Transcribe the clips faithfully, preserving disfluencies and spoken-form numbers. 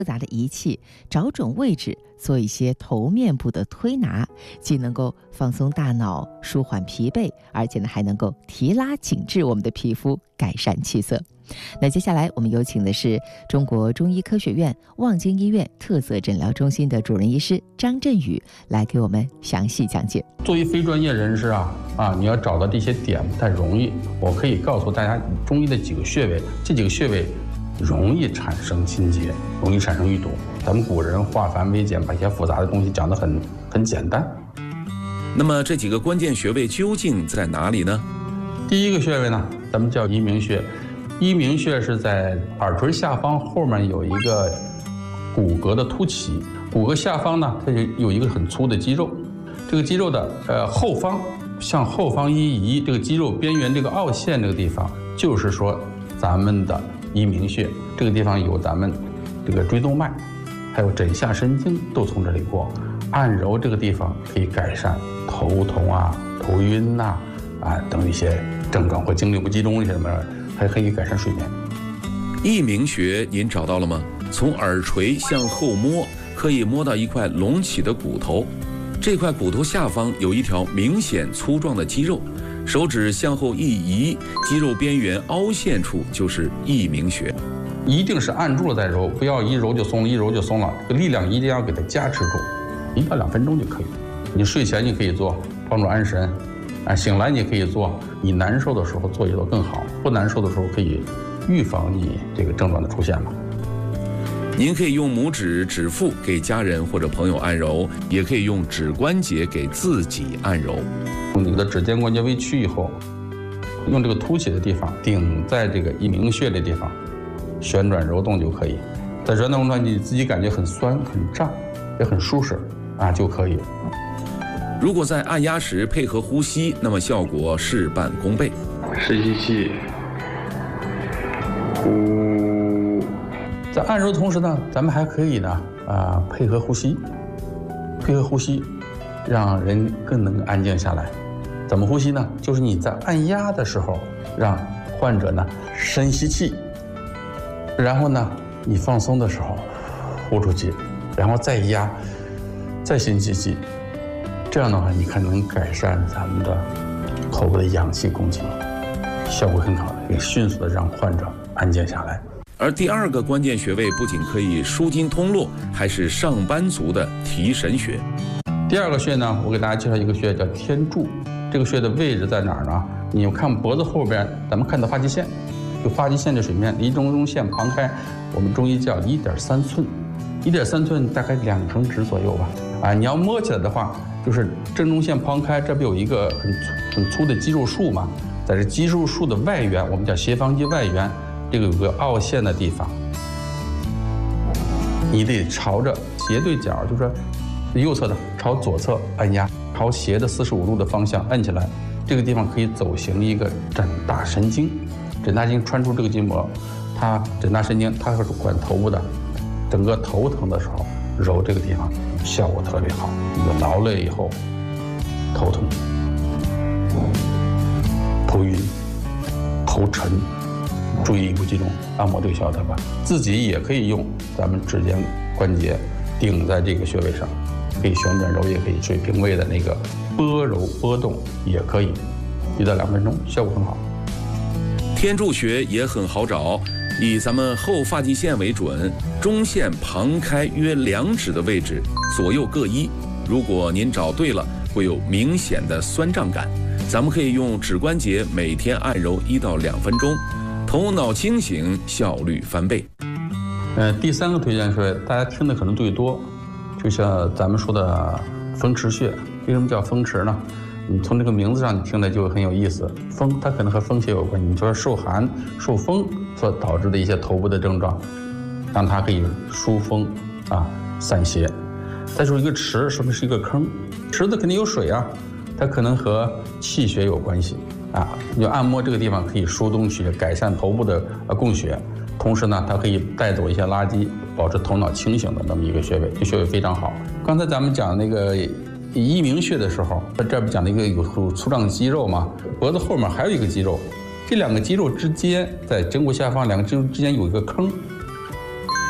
复杂的仪器，找准位置，做一些头面部的推拿，既能够放松大脑、舒缓疲惫，而且呢还能够提拉紧致我们的皮肤，改善气色。那接下来我们有请的是中国中医科学院望京医院特色诊疗中心的主任医师张振宇来给我们详细讲解。 作为非专业人士啊啊，你要找到这些点不太容易。我可以告诉大家中医的几个穴位，这几个穴位容易产生心结，容易产生淤堵。咱们古人化繁为简，把一些复杂的东西讲得很很简单。 那么这几个关键穴位究竟在哪里呢？ 第一个穴位呢，咱们叫移明穴。移明穴是在耳垂下方后面有一个骨骼的凸起，骨骼下方呢，它就有一个很粗的肌肉，这个肌肉的呃后方向后方一移，这个肌肉边缘这个凹陷这个地方，就是说咱们的移明穴。这个地方有咱们这个椎动脉，还有枕下神经都从这里过。按揉这个地方可以改善头痛啊、头晕呐 啊, 啊等一些症状，或精力不集中一些什么。还可以改善睡眠。 移明穴您找到了吗？从耳垂向后摸，可以摸到一块隆起的骨头，这块骨头下方有一条明显粗壮的肌肉，手指向后一移，肌肉边缘凹陷处就是移明穴。 一定是按住了再揉，不要一揉就松了，一揉就松了，这个力量一定要给它加持住，一到两分钟就可以。你睡前你可以做，帮助安神。啊，醒来你可以做，你难受的时候做一做更好，不难受的时候可以预防你这个症状的出现嘛。 您可以用拇指、指腹给家人或者朋友按揉，也可以用指关节给自己按揉。 用你的指尖关节微曲以后，用这个凸起的地方顶在这个移明穴的地方，旋转揉动就可以。在旋转中你自己感觉很酸、很胀，也很舒适啊就可以。 如果在按压时配合呼吸，那么效果事半功倍。 深吸气，呼。在按揉同时呢，咱们还可以呢啊配合呼吸，配合呼吸，让人更能安静下来。怎么呼吸呢？就是你在按压的时候，让患者呢深吸气，然后呢你放松的时候呼出去，然后再压，再深吸气。这样的话，你看能改善咱们的头部的氧气供给，效果很好，可以迅速的让患者安静下来。 而第二个关键穴位不仅可以舒筋通络，还是上班族的提神穴。 第二个穴呢，我给大家介绍一个穴叫天柱。这个穴的位置在哪儿呢？你看脖子后边，咱们看到发际线，就发际线的水面离正中线旁开，我们中医叫一点三寸，一点三寸大概两成指左右吧。啊，你要摸起来的话，就是正中线旁开，这不有一个很粗很粗的肌肉束吗？在这肌肉束的外缘，我们叫斜方肌外缘，这个有个凹陷的地方，你得朝着斜对角，就是说右侧的朝左侧按压，朝斜的四十五度的方向按起来，这个地方可以走行一个枕大神经。枕大神经穿出这个筋膜，它枕大神经它是管头部的，整个头疼的时候揉这个地方效果特别好。你劳累以后头疼、头晕、头沉、注意力不集中，按摩这个效果特别好。自己也可以用咱们指尖关节顶在这个穴位上，可以旋转揉，也可以水平位的那个拨揉拨动也可以，一到两分钟效果很好。 天柱穴也很好找，以咱们后发际线为准，中线旁开约两指的位置，左右各一。如果您找对了，会有明显的酸胀感。咱们可以用指关节每天按揉一到两分钟，头脑清醒，效率翻倍。 呃，第三个推荐穴，大家听的可能最多，就像咱们说的风池穴。为什么叫风池呢？你从这个名字上你听着就很有意思。风它可能和风邪有关，你说受寒受风所导致的一些头部的症状，让它可以疏风啊散邪。再说一个池，是不是一个坑？池子肯定有水啊，它可能和气血有关系啊。你就按摩这个地方可以疏通血，改善头部的呃供血，同时呢，它可以带走一些垃圾，保持头脑清醒的那么一个穴位，这穴位非常好。刚才咱们讲那个移明穴的时候，这不讲了一个有粗壮的肌肉吗？脖子后面还有一个肌肉，这两个肌肉之间，在枕骨下方两个肌肉之间有一个坑，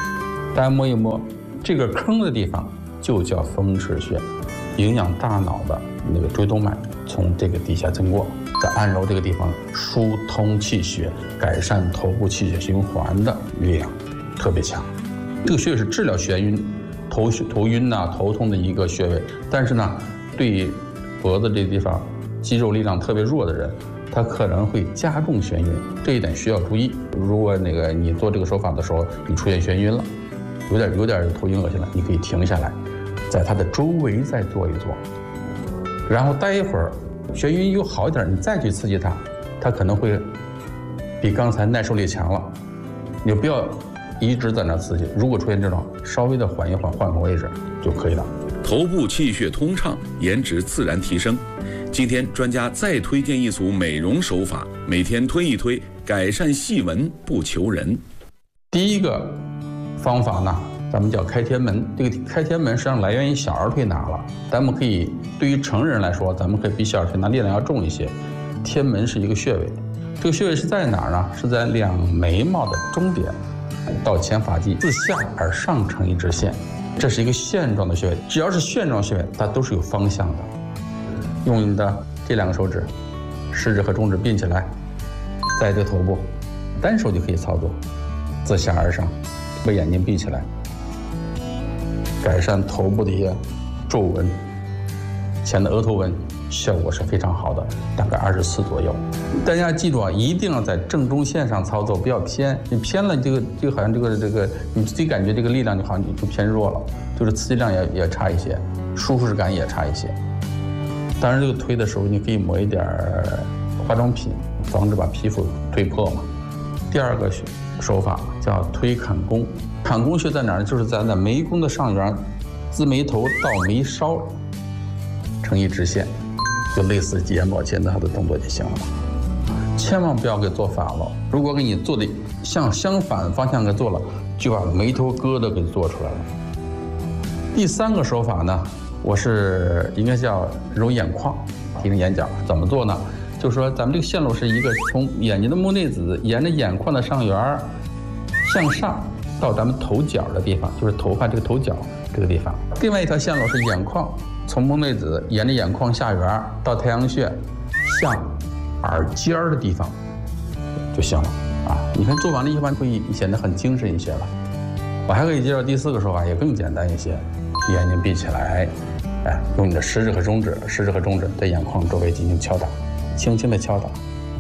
大家摸一摸，这个坑的地方就叫风池穴，影响大脑的那个椎动脉从这个底下经过，在按揉这个地方疏通气血，改善头部气血循环的力量特别强。这个穴位是治疗眩晕、头头晕呐、啊、头痛的一个穴位，但是呢，对于脖子这地方肌肉力量特别弱的人，它可能会加重眩晕，这一点需要注意。如果那个你做这个手法的时候，你出现眩晕了，有点有点头晕恶心了，你可以停下来，在它的周围再做一做，然后待一会儿，眩晕又好一点，你再去刺激它，它可能会比刚才耐受力强了。你不要一直在那刺激，如果出现这种，稍微的缓一缓，换个位置就可以了。 头部气血通畅，颜值自然提升。今天专家再推荐一组美容手法，每天推一推，改善细纹不求人。 第一个方法呢，咱们叫开天门。这个开天门实际上来源于小儿推拿了，咱们可以对于成人来说，咱们可以比小儿推拿力量要重一些。天门是一个穴位，这个穴位是在哪儿呢？是在两眉毛的中点到前发际，自下而上成一直线，这是一个线状的穴位。只要是线状穴位，它都是有方向的。用你的这两个手指，食指和中指并起来，在这头部，单手就可以操作，自下而上，把眼睛闭起来，改善头部的一些皱纹、前的额头纹，效果是非常好的，大概二十次左右。大家记住啊，一定要在正中线上操作，不要偏。你偏了，这个这个好像这个这个，你自己感觉这个力量就好像就偏弱了，就是刺激量也也差一些，舒适感也差一些。当然，这个推的时候你可以抹一点化妆品，防止把皮肤推破嘛。第二个手法叫推坎宫，坎宫穴在哪儿呢？就是在那眉弓的上缘，自眉头到眉梢成一直线，就类似眼保健操的动作就行了。千万不要给做反了，如果给你做的向相反方向给做了，就把眉头疙瘩给做出来了。第三个手法呢，我是应该叫揉眼眶，提升眼角。怎么做呢？就是说咱们这个线路是一个从眼睛的目内眦沿着眼眶的上缘向上到咱们头角的地方，就是头发这个头角这个地方。另外一条线路是眼眶从目内眦沿着眼眶下缘到太阳穴向耳尖的地方就行了啊！你看做完了一般会显得很精神一些了。我还可以介绍第四个手法，也更简单一些，眼睛闭起来，哎，用你的食指和中指，食指和中指在眼眶周围进行敲打，轻轻的敲打。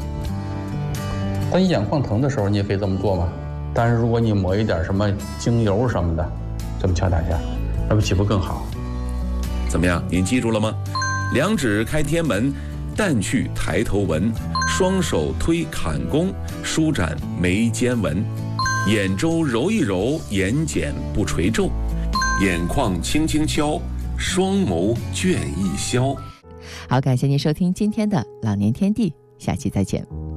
当你眼眶疼的时候，你也可以这么做嘛。但是如果你抹一点什么精油什么的，这么敲打一下，那不岂不更好？ 怎么样？您记住了吗？两指开天门，淡去抬头纹，双手推坎宫，舒展眉间纹，眼周揉一揉，眼睑不垂皱，眼眶轻轻敲，双眸倦意消。 好，感谢您收听今天的老年天地，下期再见。